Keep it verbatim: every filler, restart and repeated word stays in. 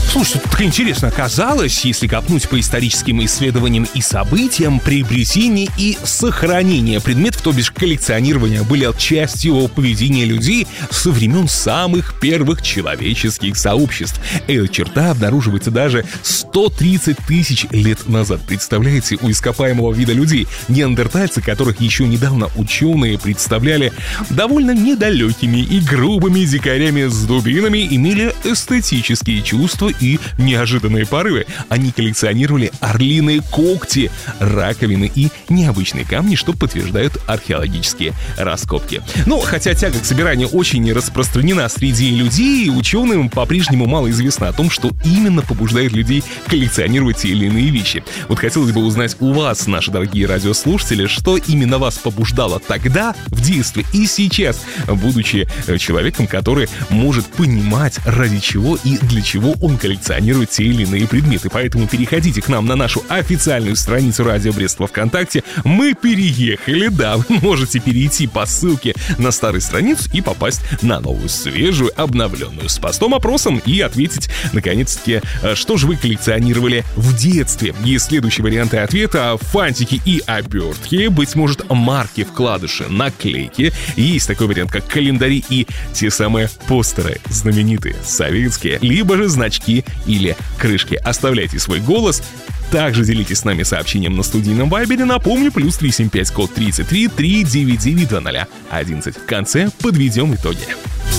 Слушай, так интересно оказалось, если копнуть по историческим исследованиям и событиям, приобретение и сохранение предметов, то бишь коллекционирование, были частью поведения людей со времен самых первых человеческих сообществ. Эта черта обнаруживается даже сто тридцать тысяч лет назад. Представляете, у ископаемого вида людей неандертальцы, которых еще недавно ученые представляли довольно недалекими и грубыми дикарями с дубинами, имели эстетические чувства и неожиданные порывы. Они коллекционировали орлиные когти, раковины и необычные камни, что подтверждают археологические раскопки. Но хотя тяга к собиранию очень распространена среди людей, ученым по-прежнему мало известно о том, что именно побуждает людей коллекционировать те или иные вещи. Вот хотелось бы узнать у вас, наши дорогие радиослушатели, что именно вас побуждало тогда, в детстве и сейчас, будучи человеком, который может понимать, ради чего и для чего он коллекционирует те или иные предметы. Поэтому переходите к нам на нашу официальную страницу Радио Брест во ВКонтакте. Мы переехали, да, вы можете перейти по ссылке на старую страницу и попасть на новую, свежую, обновленную, с постом-опросом и ответить, наконец-таки, что же вы коллекционировали в детстве. Есть следующие варианты ответа: фантики и обертки, быть может, марки, вкладыши, наклейки. Есть такой вариант, как календари и те самые постеры, знаменитые, советские, либо же значки или крышки. Оставляйте свой голос. Также делитесь с нами сообщением на студийном вайбере. Напомню, плюс три семь пять, код тридцать три, три девять девять два ноль одиннадцать. В конце подведем итоги.